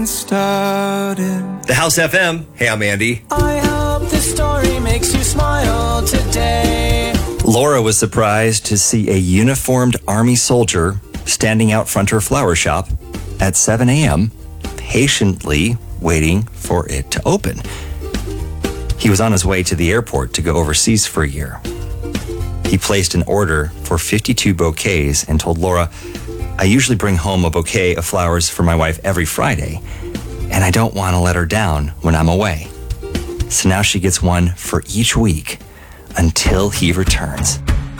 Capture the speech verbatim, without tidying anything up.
started. The House F M. Hey, I'm Andy. I hope this story makes you smile today. Laura was surprised to see a uniformed army soldier standing out front of her flower shop at seven a.m., patiently waiting for it to open. He was on his way to the airport to go overseas for a year. He placed an order for fifty-two bouquets and told Laura, "I usually bring home a bouquet of flowers for my wife every Friday, and I don't want to let her down when I'm away." So now she gets one for each week until he returns.